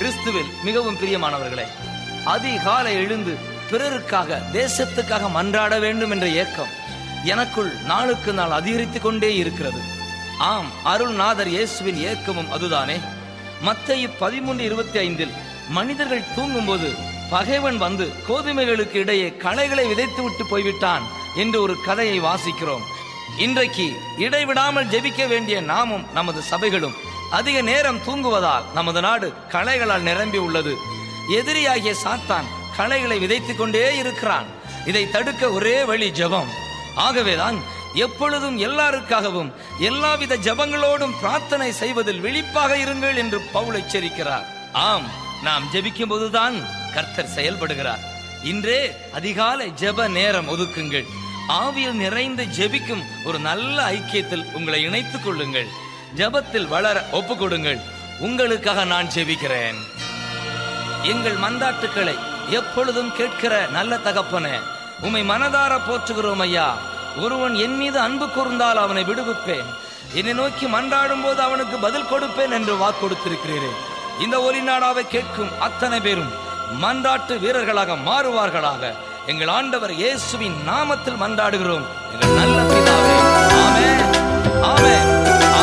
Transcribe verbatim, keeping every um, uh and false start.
கிறிஸ்துவில் மிகவும் பிரியமானவர்களே, அதிகாலை எழுந்து பிறருக்காக, தேசத்துக்காக மன்றாட வேண்டும் என்ற ஏக்கம் எனக்குள் நாளுக்கு நாள் அதிகரித்துக் கொண்டே இருக்கிறது. ஆம், அருள்நாதர் இயேசுவின் ஏக்கமும் அதுதானே. மத்தேயு பதிமூன்று இருபத்தி ஐந்தில் மனிதர்கள் தூங்கும் போது பகைவன் வந்து கோதுமைகளுக்கு இடையே களைகளை விதைத்து விட்டு போய்விட்டான் என்று ஒரு கதையை வாசிக்கிறோம். இன்றைக்கு இடைவிடாமல் ஜெபிக்க வேண்டிய நாமும் நமது சபைகளும் அதிக நேரம் தூங்குவதால் நமது நாடு களைகளால் நிரம்பி உள்ளது. எதிரியாகிய சாத்தான் களைகளை விதைத்துக் கொண்டே இருக்கிறான். இதை தடுக்க ஒரே வழி ஜெபம். ஆகவேதான் எப்பொழுதும் எல்லாருக்காகவும் எல்லாவித ஜெபங்களோடும் பிரார்த்தனை செய்வதில் விழிப்பாக இருங்கள் என்று பவுல் எச்சரிக்கிறார். ஆம், நாம் ஜெபிக்கும் போதுதான் கர்த்தர் செயல்படுகிறார். இன்றே அதிகாலை ஜெப நேரம் ஒதுக்குங்கள். ஆவியில் நிறைந்து ஜெபிக்கும் ஒரு நல்ல ஐக்கியத்தில் உங்களை இணைத்துக் கொள்ளுங்கள். ஜெபத்தில் வளர ஒப்பு கொடுங்கள். உங்களுக்காக நான் ஜெபிக்கிறேன். எங்கள் மன்றாட்டுக்களை எப்பொழுதும் கேட்கிற நல்ல தகப்பனே, உம்மை மனதார போற்றுகிறோம் ஐயா. ஒருவன் என் மீது அன்பு கூர்ந்தால் அவனை விடுவிப்பேன், என்னை நோக்கி மன்றாடும் போது அவனுக்கு பதில் கொடுப்பேன் என்று வாக்கு கொடுத்திருக்கிறீரே. இந்த ஒலி நாடாவை கேட்கும் அத்தனை பேரும் மன்றாட்டு வீரர்களாக மாறுவார்களாக. எங்கள் ஆண்டவர் இயேசுவின் நாமத்தில் மன்றாடுகிறோம் எங்கள் நல்ல பிதாவே. ஆமென், ஆமென்.